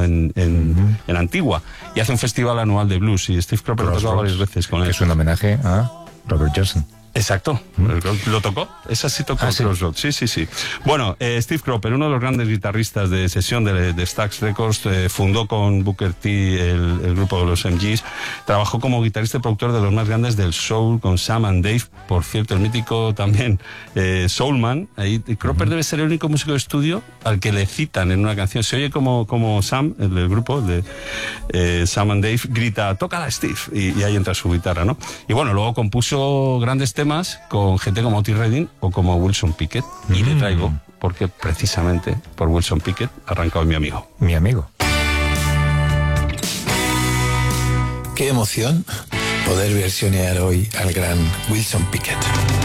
¿no? en Antigua, y hace un festival anual de blues, y Steve Cropper lo tocó varias veces con él. Que es un homenaje a Robert Johnson. Exacto, lo tocó, esa sí tocó. ¿Sí? Crossroads, sí. Bueno, Steve Cropper, uno de los grandes guitarristas de sesión de Stax Records, fundó con Booker T el grupo de los MGs, trabajó como guitarrista y productor de los más grandes del soul con Sam and Dave, por cierto, el mítico también Soulman. Ahí Cropper debe ser el único músico de estudio al que le citan en una canción, se oye como Sam, el del grupo de Sam and Dave, grita, tócala Steve, y ahí entra su guitarra, ¿no? Y bueno, luego compuso grandes temas con gente como Otis Redding o como Wilson Pickett, y le traigo porque precisamente por Wilson Pickett ha arrancado mi amigo. Mi amigo. Qué emoción poder versionear hoy al gran Wilson Pickett.